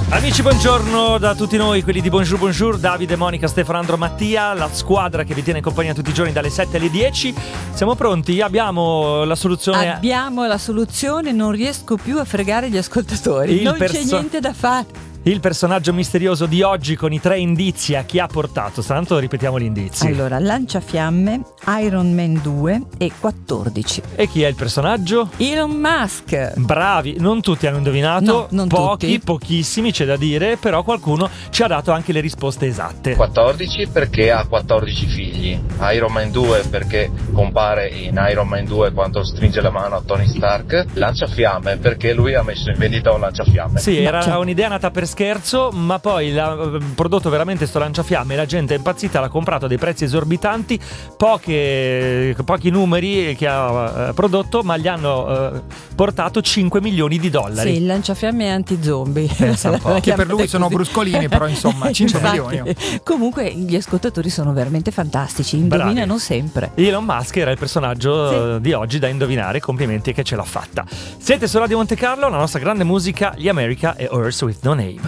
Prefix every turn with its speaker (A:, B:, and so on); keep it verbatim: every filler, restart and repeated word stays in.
A: Amici, buongiorno da tutti noi, quelli di Bonjour Bonjour, Davide, Monica, Stefano, Andro, Mattia, la squadra che vi tiene in compagnia tutti i giorni dalle sette alle dieci. Siamo pronti? Abbiamo la soluzione.
B: Abbiamo la soluzione, non riesco più a fregare gli ascoltatori.
A: Il
B: non
A: perso-
B: c'è niente da fare.
A: Il personaggio misterioso di oggi con i tre indizi a chi ha portato. Tanto ripetiamo gli indizi.
B: Allora, Lanciafiamme, Iron Man due e quattordici.
A: E chi è il personaggio?
B: Elon Musk.
A: Bravi, non tutti hanno indovinato,
B: No, non
A: pochi,
B: tutti.
A: pochissimi c'è da dire, però qualcuno ci ha dato anche le risposte esatte.
C: quattordici perché ha quattordici figli, Iron Man due perché compare in Iron Man due quando stringe la mano a Tony Stark, Lanciafiamme perché lui ha messo in vendita un lanciafiamme.
A: Sì, era
B: c'è-
A: un'idea nata per scherzo, ma poi l'ha prodotto veramente sto lanciafiamme, la gente è impazzita, l'ha comprato a dei prezzi esorbitanti, poche, pochi numeri che ha eh, prodotto, ma gli hanno eh, portato cinque milioni di dollari.
B: Sì, il lanciafiamme è anti-zombie.
A: Pensa un po'.
B: La
D: Che per lui
B: chiamate
D: sono
B: così.
D: bruscolini, però insomma cinque
B: Infatti.
D: milioni.
B: Comunque gli ascoltatori sono veramente fantastici, indovinano
A: Bravi.
B: sempre.
A: Elon Musk era il personaggio
B: Sì.
A: eh, di oggi da indovinare, complimenti che ce l'ha fatta. Siete su Radio Monte Carlo, la nostra grande musica, gli America e Earth with No Name.